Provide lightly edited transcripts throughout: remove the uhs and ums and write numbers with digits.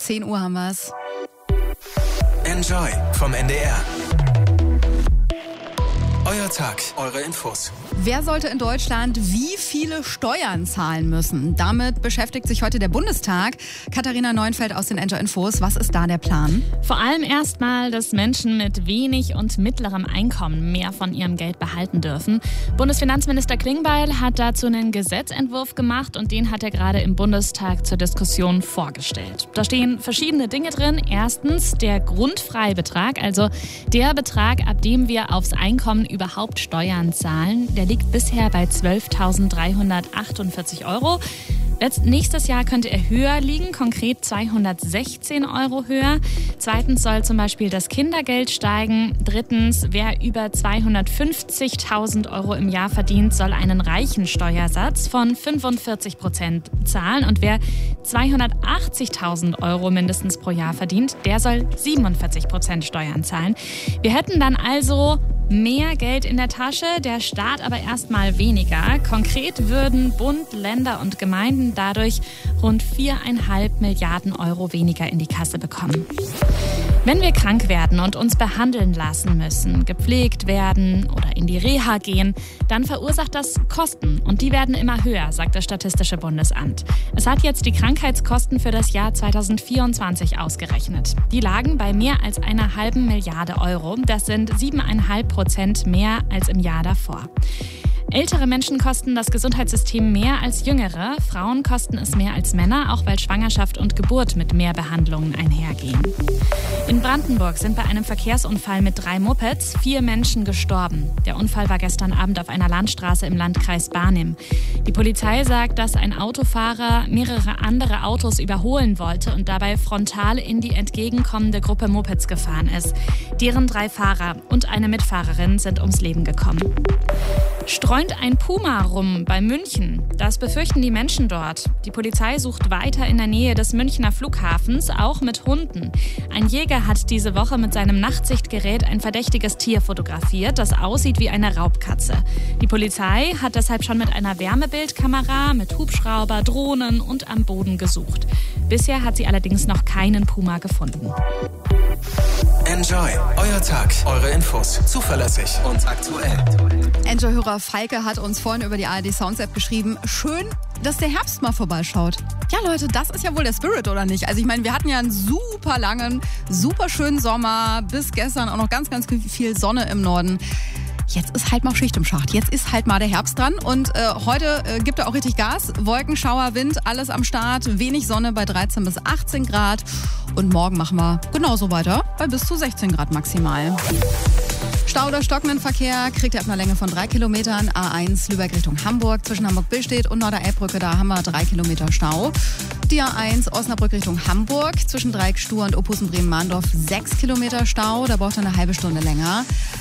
10 Uhr haben wir's. Enjoy vom NDR. Euer Tag, eure Infos. Wer sollte in Deutschland wie viele Steuern zahlen müssen? Damit beschäftigt sich heute der Bundestag. Katharina Neuenfeld aus den Enjoy Infos. Was ist da der Plan? Vor allem erstmal, dass Menschen mit wenig und mittlerem Einkommen mehr von ihrem Geld behalten dürfen. Bundesfinanzminister Klingbeil hat dazu einen Gesetzentwurf gemacht und den hat er gerade im Bundestag zur Diskussion vorgestellt. Da stehen verschiedene Dinge drin. Erstens der Grundfreibetrag, also der Betrag, ab dem wir aufs Einkommen überhaupt Steuern zahlen. Der liegt bisher bei 12.348 €. Nächstes Jahr könnte er höher liegen, konkret 216 € höher. Zweitens soll zum Beispiel das Kindergeld steigen. Drittens, wer über 250.000 € im Jahr verdient, soll einen reichen Steuersatz von 45% zahlen. Und wer 280.000 € mindestens pro Jahr verdient, der soll 47% Steuern zahlen. Wir hätten dann also mehr Geld in der Tasche, der Staat aber erstmal weniger. Konkret würden Bund, Länder und Gemeinden dadurch rund 4,5 Milliarden € weniger in die Kasse bekommen. Wenn wir krank werden und uns behandeln lassen müssen, gepflegt werden oder in die Reha gehen, dann verursacht das Kosten und die werden immer höher, sagt das Statistische Bundesamt. Es hat jetzt die Krankheitskosten für das Jahr 2024 ausgerechnet. Die lagen bei mehr als 1,5 Milliarde €. Das sind 7,5% mehr als im Jahr davor. Ältere Menschen kosten das Gesundheitssystem mehr als jüngere. Frauen kosten es mehr als Männer, auch weil Schwangerschaft und Geburt mit mehr Behandlungen einhergehen. In Brandenburg sind bei einem Verkehrsunfall mit 3 Mopeds 4 Menschen gestorben. Der Unfall war gestern Abend auf einer Landstraße im Landkreis Barnim. Die Polizei sagt, dass ein Autofahrer mehrere andere Autos überholen wollte und dabei frontal in die entgegenkommende Gruppe Mopeds gefahren ist. Deren 3 Fahrer und eine Mitfahrerin sind ums Leben gekommen. Streunt ein Puma rum bei München? Das befürchten die Menschen dort. Die Polizei sucht weiter in der Nähe des Münchner Flughafens, auch mit Hunden. Ein Jäger hat diese Woche mit seinem Nachtsichtgerät ein verdächtiges Tier fotografiert, das aussieht wie eine Raubkatze. Die Polizei hat deshalb schon mit einer Wärmebildkamera, mit Hubschrauber, Drohnen und am Boden gesucht. Bisher hat sie allerdings noch keinen Puma gefunden. Enjoy, euer Tag, eure Infos, zuverlässig und aktuell. Enjoy-Hörer Falke hat uns vorhin über die ARD Sounds App geschrieben, schön, dass der Herbst mal vorbeischaut. Ja Leute, das ist ja wohl der Spirit, oder nicht? Also ich meine, wir hatten ja einen super langen, super schönen Sommer, bis gestern auch noch ganz, ganz viel Sonne im Norden. Jetzt ist halt mal Schicht im Schacht. Jetzt ist halt mal der Herbst dran und heute gibt er auch richtig Gas. Wolken, Schauer, Wind, alles am Start. Wenig Sonne bei 13 bis 18 Grad. Und morgen machen wir genauso weiter bei bis zu 16 Grad maximal. Stau oder stockenden Verkehr kriegt ihr ab einer Länge von 3 Kilometern. A1 Lübeck Richtung Hamburg zwischen Hamburg-Billstedt und Norderelbbrücke, da haben wir 3 Kilometer Stau. Die A1 Osnabrück Richtung Hamburg zwischen Dreieck-Stur und Ophusen-Bremen-Mahndorf 6 Kilometer Stau, da braucht ihr eine halbe Stunde länger.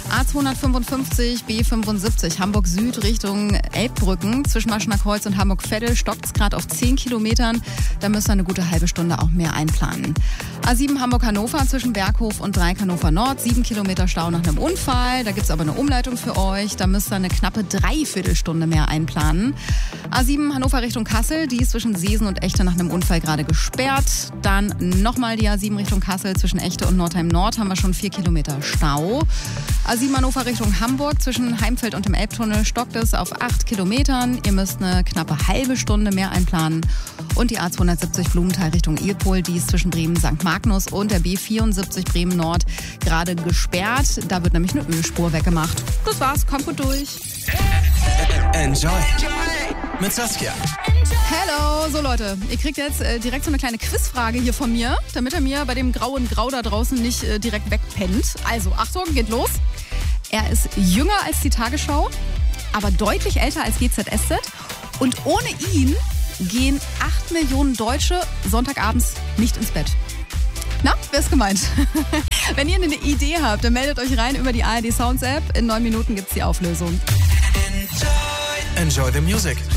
A255 B75 Hamburg Süd Richtung Elbbrücken zwischen Maschener Kreuz und Hamburg-Veddel stockt es gerade auf 10 Kilometern, da müsst ihr eine gute halbe Stunde auch mehr einplanen. A7 Hamburg-Hannover zwischen Berghof und Dreieck Hannover Nord, 7 Kilometer Stau nach einem Unfall. Da gibt es aber eine Umleitung für euch. Da müsst ihr eine knappe Dreiviertelstunde mehr einplanen. A7 Hannover Richtung Kassel, die ist zwischen Seesen und Echte nach einem Unfall gerade gesperrt. Dann nochmal die A7 Richtung Kassel zwischen Echte und Nordheim Nord haben wir schon 4 Kilometer Stau. A7 Hannover Richtung Hamburg zwischen Heimfeld und dem Elbtunnel stockt es auf 8 Kilometern. Ihr müsst eine knappe halbe Stunde mehr einplanen. Und die A270 Blumenthal Richtung Ilpol, die ist zwischen Bremen St. Magnus und der B74 Bremen Nord gerade gesperrt. Da wird nämlich eine Ölspur weggemacht. Das war's, kommt gut durch. Enjoy mit Saskia. Hello, so Leute, ihr kriegt jetzt direkt so eine kleine Quizfrage hier von mir, damit er mir bei dem grauen Grau da draußen nicht direkt wegpennt. Also, Achtung, geht los. Er ist jünger als die Tagesschau, aber deutlich älter als GZSZ. Und ohne ihn gehen 8 Millionen Deutsche Sonntagabends nicht ins Bett. Na, wer ist gemeint? Wenn ihr eine Idee habt, dann meldet euch rein über die ARD Sounds App. In 9 Minuten gibt's die Auflösung. Enjoy the music.